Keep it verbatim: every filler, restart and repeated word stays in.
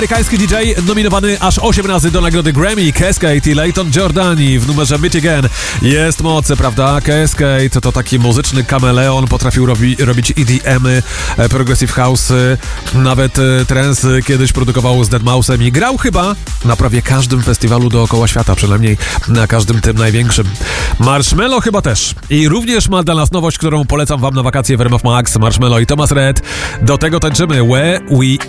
Amerykański D J nominowany aż osiem razy do nagrody Grammy. Cascade i Layton Giordani w numerze Michigan. Jest moc, prawda? Cascade to taki muzyczny kameleon, potrafił robi, robić E D M-y, progressive house, nawet trance kiedyś produkował z deadmau five i grał chyba na prawie każdym festiwalu dookoła świata, przynajmniej na każdym tym największym. Marshmello chyba też. I również ma dla nas nowość, którą polecam wam na wakacje w R M F Max. Marshmello i Thomas Rhett. Do tego tańczymy Where We